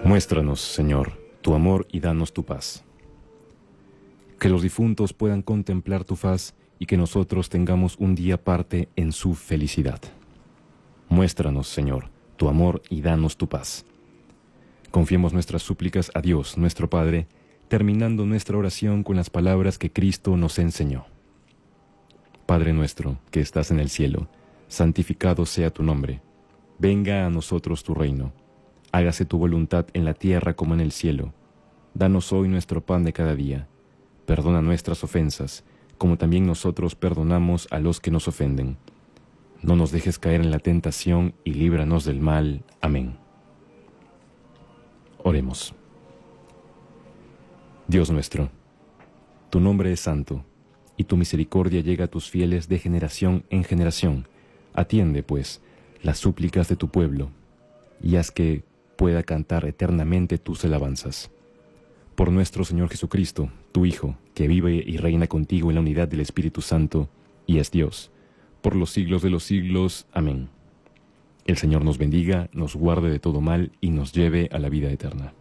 Muéstranos, Señor, tu amor y danos tu paz. Que los difuntos puedan contemplar tu faz y que nosotros tengamos un día aparte en su felicidad. Muéstranos, Señor, tu amor y danos tu paz. Confiemos nuestras súplicas a Dios, nuestro Padre, terminando nuestra oración con las palabras que Cristo nos enseñó. Padre nuestro, que estás en el cielo, santificado sea tu nombre. Venga a nosotros tu reino. Hágase tu voluntad en la tierra como en el cielo. Danos hoy nuestro pan de cada día. Perdona nuestras ofensas, como también nosotros perdonamos a los que nos ofenden. No nos dejes caer en la tentación y líbranos del mal. Amén. Oremos. Dios nuestro, tu nombre es santo, y tu misericordia llega a tus fieles de generación en generación. Atiende, pues, las súplicas de tu pueblo, y haz que pueda cantar eternamente tus alabanzas. Por nuestro Señor Jesucristo, tu Hijo, que vive y reina contigo en la unidad del Espíritu Santo, y es Dios, por los siglos de los siglos. Amén. El Señor nos bendiga, nos guarde de todo mal y nos lleve a la vida eterna.